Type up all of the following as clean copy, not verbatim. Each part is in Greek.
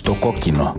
Στο κόκκινο.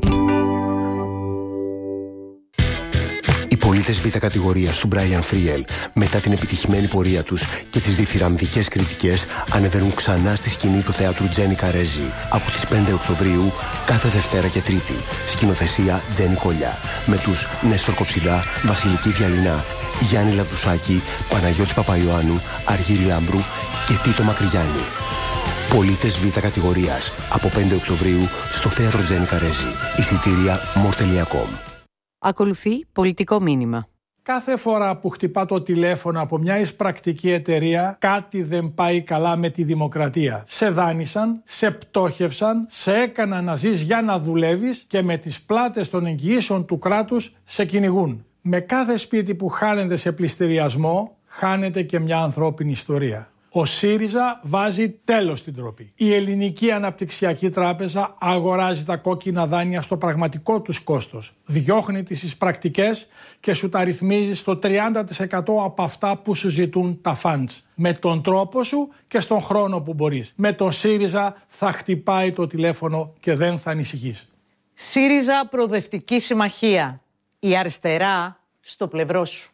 Οι πολίτες Β' κατηγορίας του Μπράιαν Φρίελ, μετά την επιτυχημένη πορεία τους και τις διθυραμβικές κριτικές, ανεβαίνουν ξανά στη σκηνή του θεάτρου Τζένι Καρέζη από τις 5 Οκτωβρίου, κάθε Δευτέρα και Τρίτη. Σκηνοθεσία Τζένι Κολιά, με τους Νέστορ Κοψιλά, Βασιλική Διαλυνά, Γιάννη Λαμπτουσάκη, Παναγιώτη Παπαϊωάννου, Αργύρη Λάμπρου και Τίτο Μακρυγιάννη. Πολίτες Β' κατηγορίας, από 5 Οκτωβρίου στο θέατρο Τζένι Καρέζη. Εισιτήρια more.com. Ακολουθεί πολιτικό μήνυμα. Κάθε φορά που χτυπά το τηλέφωνο από μια εισπρακτική εταιρεία, κάτι δεν πάει καλά με τη δημοκρατία. Σε δάνεισαν, σε πτώχευσαν, σε έκαναν να ζεις για να δουλεύεις και με τις πλάτες των εγγυήσεων του κράτους σε κυνηγούν. Με κάθε σπίτι που χάνεται σε πληστηριασμό, χάνεται και μια ανθρώπινη ιστορία. Ο ΣΥΡΙΖΑ βάζει τέλος στην ντροπή. Η Ελληνική Αναπτυξιακή Τράπεζα αγοράζει τα κόκκινα δάνεια στο πραγματικό τους κόστος. Διώχνει τις εισπρακτικές και σου τα ρυθμίζει στο 30% από αυτά που σου ζητούν τα funds. Με τον τρόπο σου και στον χρόνο που μπορείς. Με τον ΣΥΡΙΖΑ θα χτυπάει το τηλέφωνο και δεν θα ανησυχείς. ΣΥΡΙΖΑ Προοδευτική Συμμαχία. Η αριστερά στο πλευρό σου.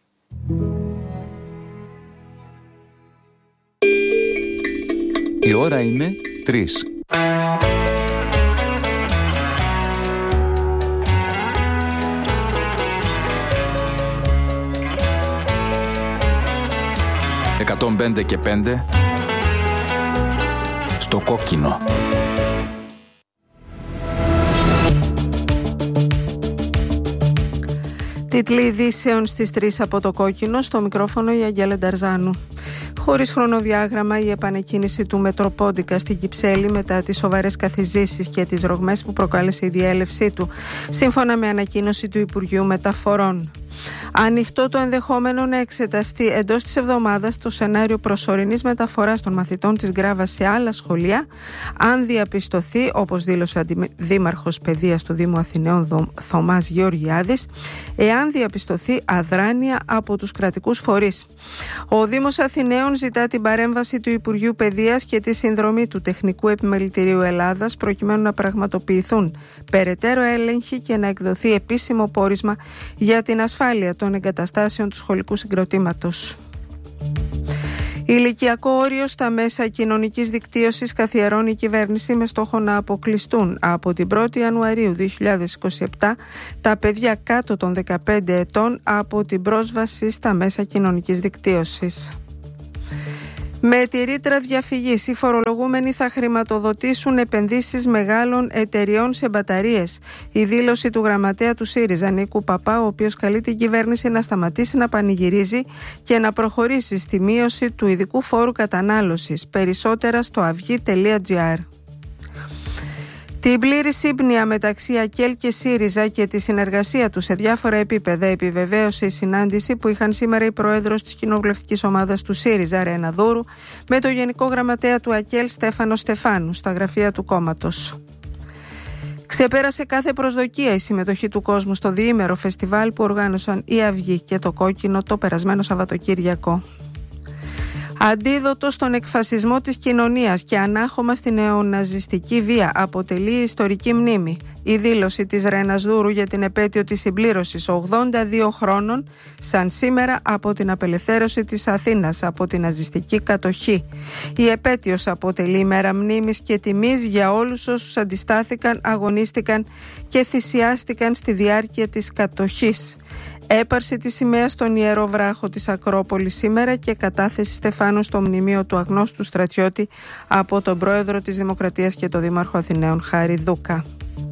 Η ώρα είναι 3. «105 και 5» στο κόκκινο. Τίτλοι ειδήσεων στις 3 από το κόκκινο, στο μικρόφωνο η Αγγέλα Νταρζάνου. Χωρίς χρονοδιάγραμμα, η επανεκκίνηση του Μετροπόντικα στην Κυψέλη μετά τις σοβαρές καθιζήσεις και τις ρογμές που προκάλεσε η διέλευσή του, σύμφωνα με ανακοίνωση του Υπουργείου Μεταφορών. Ανοιχτό το ενδεχόμενο να εξεταστεί εντός της εβδομάδας το σενάριο προσωρινής μεταφοράς των μαθητών της Γκράβας σε άλλα σχολεία, αν διαπιστωθεί, όπως δήλωσε ο Αντιδήμαρχος Παιδείας του Δήμου Αθηναίων Θωμάς Γεωργιάδης, εάν διαπιστωθεί αδράνεια από τους κρατικούς φορείς. Ο Δήμος Αθηναίων ζητά την παρέμβαση του Υπουργείου Παιδείας και τη συνδρομή του Τεχνικού Επιμελητηρίου Ελλάδας προκειμένου να πραγματοποιηθούν περαιτέρω έλεγχοι και να εκδοθεί επίσημο πόρισμα για την ασφάλεια των εγκαταστάσεων του σχολικού συγκροτήματος. Ηλικιακό όριο στα μέσα κοινωνικής δικτύωσης καθιερώνει η κυβέρνηση με στόχο να αποκλειστούν από την 1η Ιανουαρίου 2027 τα παιδιά κάτω των 15 ετών από την πρόσβαση στα μέσα κοινωνικής δικτύωσης. Με τη ρήτρα διαφυγής, οι φορολογούμενοι θα χρηματοδοτήσουν επενδύσεις μεγάλων εταιριών σε μπαταρίες. Η δήλωση του γραμματέα του ΣΥΡΙΖΑ, Νίκου Παπά, ο οποίος καλεί την κυβέρνηση να σταματήσει να πανηγυρίζει και να προχωρήσει στη μείωση του ειδικού φόρου κατανάλωσης. Περισσότερα στο αυγή.gr. Την πλήρη σύμπνοια μεταξύ ΑΚΕΛ και ΣΥΡΙΖΑ και τη συνεργασία του σε διάφορα επίπεδα επιβεβαίωσε η συνάντηση που είχαν σήμερα η πρόεδρος της κοινοβουλευτικής ομάδας του ΣΥΡΙΖΑ, Ρένα Δούρου, με το Γενικό Γραμματέα του ΑΚΕΛ, Στέφανο Στεφάνου, στα γραφεία του κόμματος. Ξεπέρασε κάθε προσδοκία η συμμετοχή του κόσμου στο διήμερο φεστιβάλ που οργάνωσαν η Αυγή και το Κόκκινο το περασμένο Σαββατοκύριακο. Αντίδοτο στον εκφασισμό της κοινωνίας και ανάχωμα στην νεοναζιστική βία αποτελεί η ιστορική μνήμη. Η δήλωση της Ρένας Δούρου για την επέτειο της συμπλήρωσης 82 χρόνων σαν σήμερα από την απελευθέρωση της Αθήνας από την ναζιστική κατοχή. Η επέτειος αποτελεί ημέρα μνήμης και τιμής για όλους όσους αντιστάθηκαν, αγωνίστηκαν και θυσιάστηκαν στη διάρκεια της κατοχής. Έπαρση της σημαίας στον Ιερό Βράχο της Ακρόπολης σήμερα και κατάθεση στεφάνου στο μνημείο του αγνώστου στρατιώτη από τον πρόεδρο της Δημοκρατίας και τον Δήμαρχο Αθηναίων Χάρη Δούκα.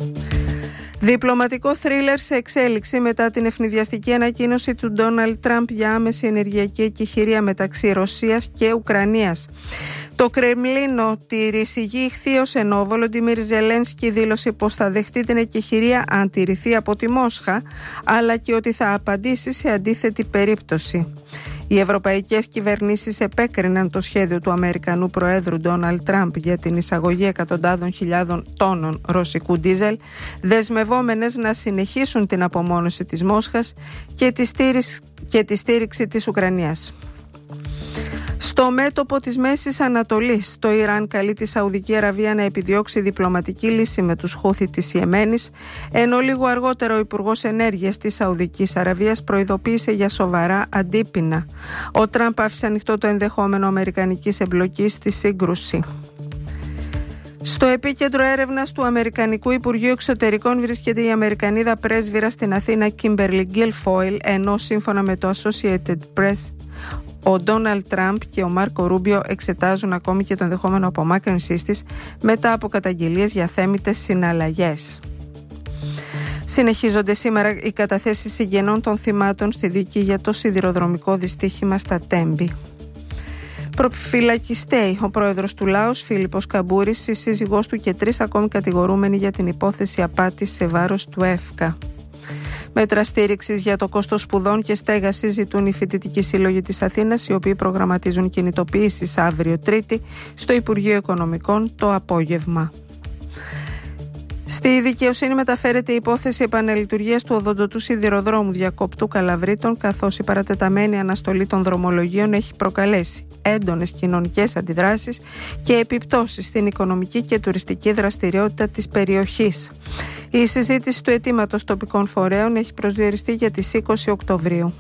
Διπλωματικό θρίλερ σε εξέλιξη μετά την ευνηδιαστική ανακοίνωση του Ντόναλντ Τραμπ για άμεση ενεργειακή εκεχηρία μεταξύ Ρωσίας και Ουκρανίας. Το Κρεμλίνο τηρεί σιγή ηχθείως, ενώ ο Βολοντιμίρ Ζελένσκι δήλωσε πως θα δεχτεί την εκεχηρία αν τηρηθεί από τη Μόσχα, αλλά και ότι θα απαντήσει σε αντίθετη περίπτωση. Οι ευρωπαϊκές κυβερνήσεις επέκριναν το σχέδιο του Αμερικανού Προέδρου Ντόναλντ Τραμπ για την εισαγωγή εκατοντάδων χιλιάδων τόνων ρωσικού ντίζελ, δεσμευόμενες να συνεχίσουν την απομόνωση της Μόσχας και τη στήριξη της Ουκρανίας. Στο μέτωπο της Μέσης Ανατολής, το Ιράν καλεί τη Σαουδική Αραβία να επιδιώξει διπλωματική λύση με τους Χούθι της Ιεμένης, ενώ λίγο αργότερα ο Υπουργός Ενέργειας της Σαουδικής Αραβίας προειδοποίησε για σοβαρά αντίπεινα. Ο Τραμπ άφησε ανοιχτό το ενδεχόμενο αμερικανικής εμπλοκής στη σύγκρουση. Στο επίκεντρο έρευνας του Αμερικανικού Υπουργείου Εξωτερικών βρίσκεται η Αμερικανίδα πρέσβυρα στην Αθήνα Κίμπερλι Γκίλφόιλ, ενώ σύμφωνα με το Associated Press ο Ντόναλντ Τραμπ και ο Μάρκο Ρούμπιο εξετάζουν ακόμη και το ενδεχόμενο απομάκρυνσής της μετά από καταγγελίες για θέμητες συναλλαγές. Συνεχίζονται σήμερα οι καταθέσεις συγγενών των θυμάτων στη δίκη για το σιδηροδρομικό δυστύχημα στα Τέμπη. Προφυλακιστέοι ο πρόεδρος του Λάος Φίλιππος Καμπούρης, η σύζυγός του και 3 ακόμη κατηγορούμενοι για την υπόθεση απάτης σε βάρος του ΕΦΚΑ. Μέτρα στήριξης για το κόστος σπουδών και στέγασης ζητούν οι φοιτητικοί σύλλογοι της Αθήνας, οι οποίοι προγραμματίζουν κινητοποιήσεις αύριο Τρίτη στο Υπουργείο Οικονομικών το απόγευμα. Στη δικαιοσύνη μεταφέρεται η υπόθεση επανελειτουργίας του οδοντοτού σιδηροδρόμου Διακόπτου Καλαβρίτων, καθώς η παρατεταμένη αναστολή των δρομολογίων έχει προκαλέσει έντονες κοινωνικές αντιδράσεις και επιπτώσεις στην οικονομική και τουριστική δραστηριότητα της περιοχής. Η συζήτηση του αιτήματος τοπικών φορέων έχει προσδιοριστεί για τις 20 Οκτωβρίου.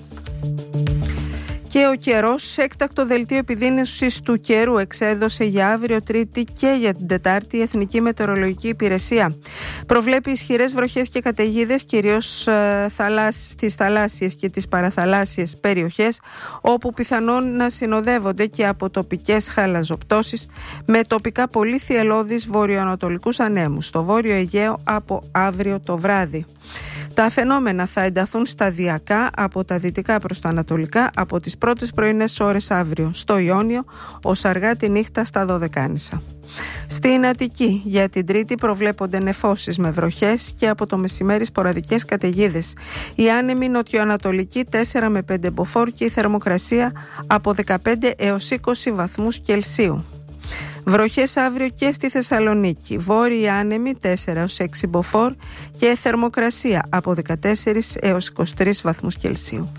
Και ο καιρός, έκτακτο δελτίο επιδείνωσης του καιρού εξέδωσε για αύριο Τρίτη και για την Τετάρτη η Εθνική Μετεωρολογική Υπηρεσία. Προβλέπει ισχυρές βροχές και καταιγίδες, κυρίως στις θαλάσσιες και τις παραθαλάσσιες περιοχές, όπου πιθανόν να συνοδεύονται και από τοπικές χαλαζοπτώσεις με τοπικά πολύ θυελλώδεις βορειοανατολικούς ανέμους στο Βόρειο Αιγαίο από αύριο το βράδυ. Τα φαινόμενα θα ενταθούν σταδιακά από τα δυτικά προς τα ανατολικά από τις πρώτες πρωινές ώρες αύριο στο Ιόνιο, ως αργά τη νύχτα στα Δωδεκάνησα. Στην Αττική για την Τρίτη προβλέπονται νεφώσεις με βροχές και από το μεσημέρι σποραδικές καταιγίδες. Η άνεμη νοτιοανατολική 4 με 5 μποφόρ και η θερμοκρασία από 15 έως 20 βαθμούς Κελσίου. Βροχές αύριο και στη Θεσσαλονίκη. Βόρειοι άνεμοι 4 έως 6 μποφόρ και θερμοκρασία από 14 έως 23 βαθμούς Κελσίου.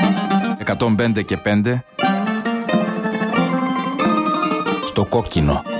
«105 και 5» στο κόκκινο.